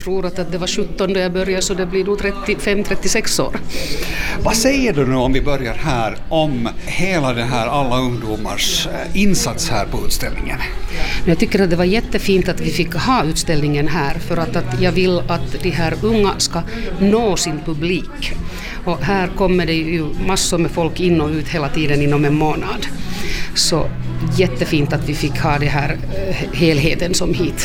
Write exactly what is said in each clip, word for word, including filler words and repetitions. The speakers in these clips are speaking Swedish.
Jag tror att det var sjutton då jag började, så det blir nog trettiofem trettiosex år. Vad säger du nu om vi börjar här om hela det här alla ungdomars insats här på utställningen? Jag tycker att det var jättefint att vi fick ha utställningen här, för att, att jag vill att de här unga ska nå sin publik. Och här kommer det ju massor med folk in och ut hela tiden inom en månad. Så jättefint att vi fick ha det här helheten som hit.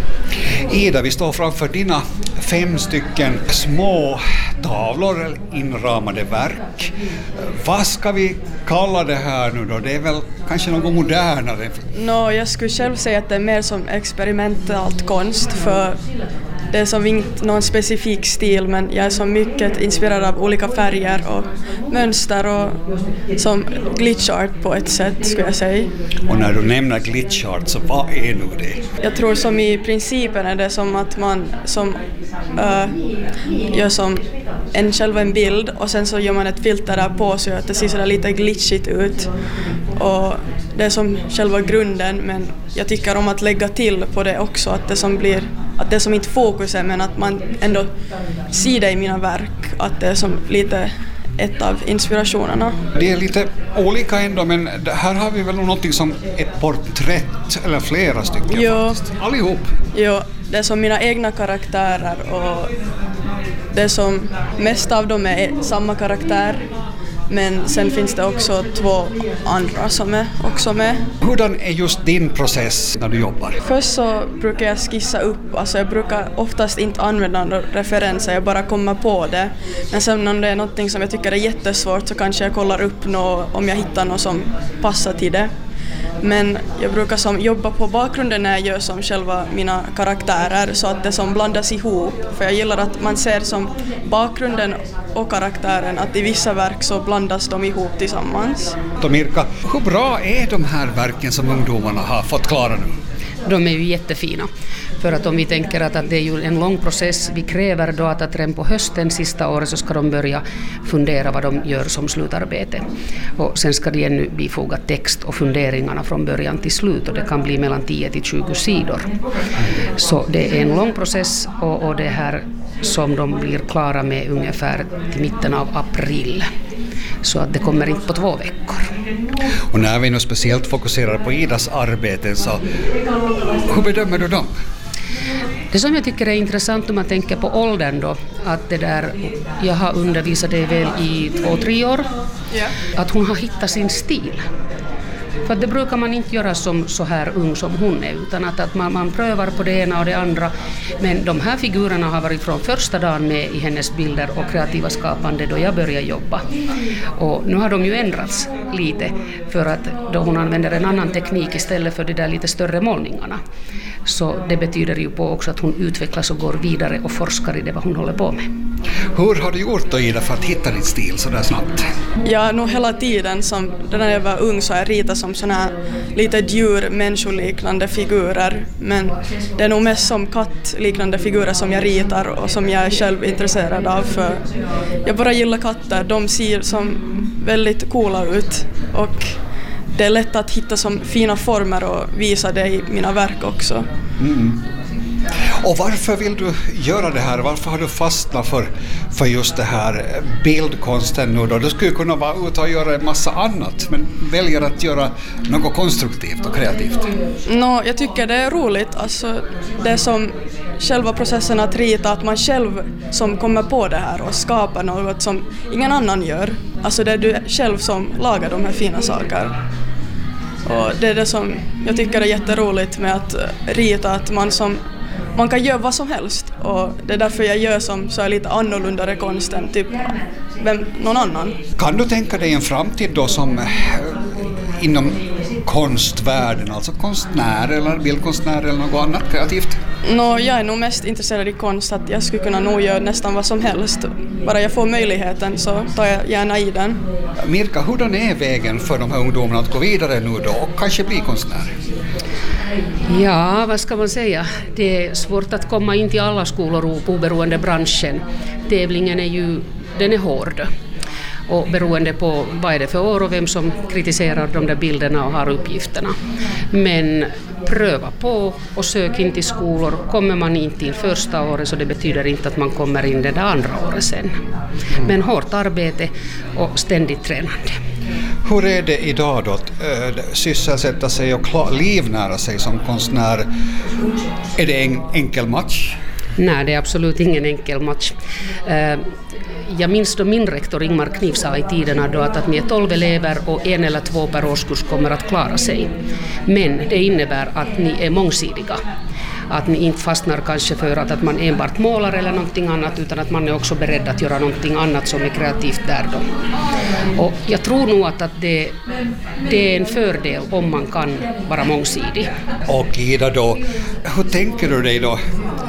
Ida, vi står framför dina fem stycken små tavlor eller inramade verk. Vad ska vi kalla det här nu då? Det är väl kanske något modernare? No, jag skulle själv säga att det är mer som experimentalt konst, för det är som inte någon specifik stil, men jag är så mycket inspirerad av olika färger och mönster och som glitch art på ett sätt, skulle jag säga. Och när du nämner glitch art, så vad är nu det? Jag tror som i principen är det som att man som äh, gör som en själv en bild och sen så gör man ett filter där på så att det ser så lite glitchigt ut. Och det är som själva grunden, men jag tycker om att lägga till på det också, att det som blir, att det som inte fokus är, men att man ändå ser det i mina verk, att det är som lite ett av inspirationerna. Det är lite olika ändå, men här har vi väl något som ett porträtt eller flera stycken jo. faktiskt. Allihop. Jo, det är som mina egna karaktärer, och det som mest av dem är samma karaktär. Men sen finns det också två andra som är också med. Hurdan är just din process när du jobbar? Först så brukar jag skissa upp. Alltså jag brukar oftast inte använda några referenser, jag bara kommer på det. Men sen om det är något som jag tycker är jättesvårt så kanske jag kollar upp något, om jag hittar något som passar till det. Men jag brukar som jobba på bakgrunden när jag gör som själva mina karaktärer, så att det som blandas ihop. För jag gillar att man ser som bakgrunden och karaktären, att i vissa verk så blandas de ihop tillsammans. Mirka, hur bra är de här verken som ungdomarna har fått klara nu? De är ju jättefina. För att om vi tänker att, att det är ju en lång process, vi kräver då att, att redan på hösten sista året så ska de börja fundera vad de gör som slutarbete. Och sen ska de ännu bifoga text och funderingarna från början till slut, och det kan bli mellan tio till tjugo sidor. Så det är en lång process, och, och det här som de blir klara med ungefär till mitten av april. Så att det kommer inte på två veckor. Och när vi nu speciellt fokuserar på Idas arbete, så hur bedömer du dem? Det som jag tycker är intressant om man tänker på åldern då, att det där, jag har undervisat dig väl i två, tre år, yeah. Att hon har hittat sin stil. För det brukar man inte göra som så här ung som hon är, utan att, att man, man prövar på det ena och det andra. Men de här figurerna har varit från första dagen med i hennes bilder och kreativa skapande då jag började jobba. Och nu har de ju ändrats lite, för att då hon använder en annan teknik istället för de där lite större målningarna. Så det betyder ju på också att hon utvecklas och går vidare och forskar i det vad hon håller på med. Hur har du gjort då, Ida, för att hitta din stil så där snabbt? Ja, nog hela tiden som när jag var ung så jag ritade som såna här lite djur, människoliknande figurer. Men det är nog mest som kattliknande figurer som jag ritar och som jag är själv intresserad av. För jag bara gillar katter, de ser som väldigt coola ut, och det är lätt att hitta som fina former och visa det i mina verk också. Mm. Och varför vill du göra det här? Varför har du fastnat för, för just det här bildkonsten nu då? Du skulle kunna vara ute och göra en massa annat, men väljer att göra något konstruktivt och kreativt. No, jag tycker det är roligt. Alltså, det är som själva processen att rita, att man själv som kommer på det här och skapar något som ingen annan gör. Alltså det är du själv som lagar de här fina sakerna. Och det är det som jag tycker är jätteroligt med att rita, att man som man kan göra vad som helst, och det är därför jag gör som så är lite annorlunda konst än typ vem, någon annan. Kan du tänka dig en framtid då som eh, inom konstvärlden, alltså konstnär eller bildkonstnär eller något annat kreativt? No, jag är nog mest intresserad i konst, att jag skulle kunna nog göra nästan vad som helst. Bara jag får möjligheten så tar jag gärna i den. Mirka, hurdan är vägen för de här ungdomarna att gå vidare nu då och kanske bli konstnär? Ja, vad ska man säga? Det är svårt att komma in till alla skolor oberoende branschen. Tävlingen är ju, den är hård. och beroende på vad är det för år och vem som kritiserar de där bilderna och har uppgifterna. Men pröva på och sök in till skolor. Kommer man inte in första året så det betyder inte att man kommer in det där andra året sen. Men hårt arbete och ständigt tränande. Hur är det idag då att äh, sysselsätta sig och klar, livnära sig som konstnär? Är det en enkel match? Nej, det är absolut ingen enkel match. Uh, Jag minns då min rektor Ingmar Kniv sa i tiderna då att, att ni är tolv elever och en eller två per årskurs kommer att klara sig. Men det innebär att ni är mångsidiga. Att ni inte fastnar kanske för att, att man enbart målar eller någonting annat utan att man är också beredd att göra någonting annat som är kreativt där då. Och jag tror nog att, att det, det är en fördel om man kan vara mångsidig. Och Ida då, hur tänker du dig då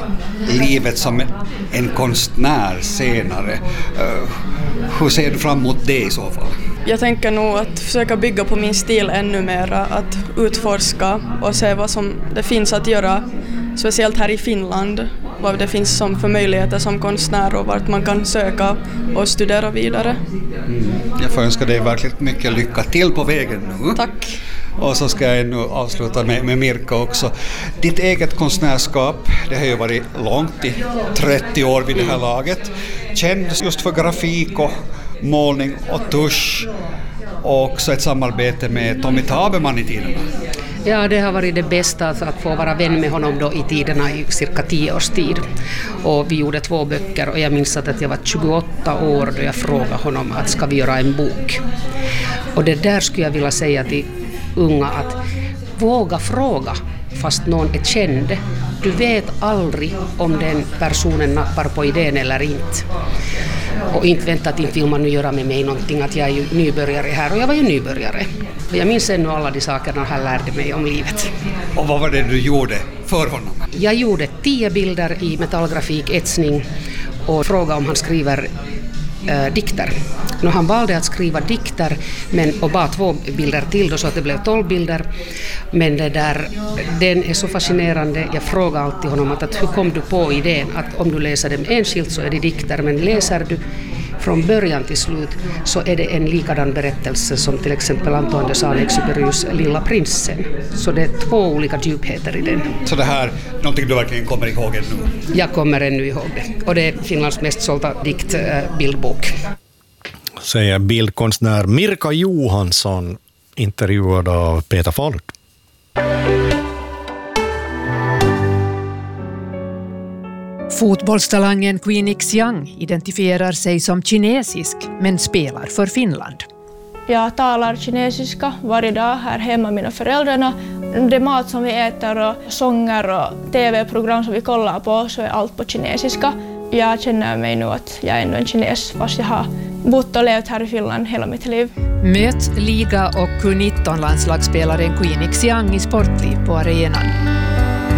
livet som en konstnär senare? Uh, hur ser du fram emot det i så fall? Jag tänker nog att försöka bygga på min stil ännu mer, att utforska och se vad som det finns att göra, speciellt här i Finland, vad det finns som för möjligheter som konstnär och vart man kan söka och studera vidare. Mm. Jag får önska dig verkligen mycket lycka till på vägen nu. Tack. Och så ska jag nu avsluta med, med Mirka också. Ditt eget konstnärskap, det har ju varit långt i trettio år vid det här laget. Känd just för grafik och målning och tusch. Och också ett samarbete med Tommy Taberman i tiderna. Ja, det har varit det bästa att få vara vän med honom då i tiderna i cirka tio års tid. Och vi gjorde två böcker och jag minns att jag var tjugoåtta år då jag frågade honom att ska vi göra en bok. Och det där skulle jag vilja säga till unga att våga fråga fast någon är känd. Du vet aldrig om den personen nappar på idén eller inte. Och inte vänta att inte vill man nu göra med mig någonting, att jag är ju nybörjare här och jag var ju nybörjare. Och jag minns ännu alla de sakerna han lärde mig om livet. Och vad var det du gjorde för honom? Jag gjorde tio bilder i metallgrafik, etsning och frågade om han skriver äh, dikter. Nu, han valde att skriva dikter men, och bara två bilder till då, så att det blev tolv bilder. Men det där, den är så fascinerande. Jag frågar alltid honom att, att hur kom du på idén att om du läser dem enskilt så är det dikter, men läser du från början till slut så är det en likadan berättelse som till exempel Antoine de Saint-Exupérys Lilla prinsen. Så det är två olika djupheter i den. Så det här är någonting du verkligen kommer ihåg ännu? Jag kommer ännu ihåg det. Och det är Finlands mest sålda diktbildbok. Säger bildkonstnär Mirka Johansson, intervjuad av Peter Falk. Fotbollstalangen Queen Xiang identifierar sig som kinesisk men spelar för Finland. Jag talar kinesiska varje dag här hemma med mina föräldrarna. Det mat som vi äter och sånger och tv-program som vi kollar på så är allt på kinesiska. Jag känner mig nu att jag är ändå en kines fast jag har bott och levt här i Finland hela mitt liv. Möt liga- och Q nitton-landslagsspelaren Queen Xiang i Sportliv på arenan.